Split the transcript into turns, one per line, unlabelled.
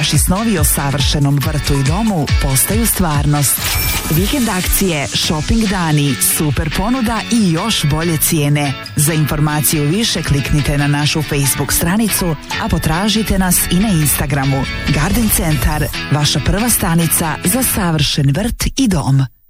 Vaši snovi o savršenom vrtu i domu postaju stvarnost. Vikend akcije, shopping dani, super ponuda i još bolje cijene. Za informaciju više kliknite na našu Facebook stranicu, a potražite nas i na Instagramu. Garden Centar, vaša prva stanica za savršen vrt i dom.